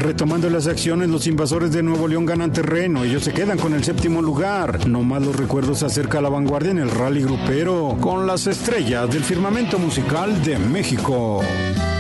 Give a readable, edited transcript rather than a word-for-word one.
Retomando las acciones, los Invasores de Nuevo León ganan terreno. Ellos se quedan con el 7º lugar. No más los recuerdos acerca a la vanguardia en el rally grupero, con las estrellas del firmamento musical de México.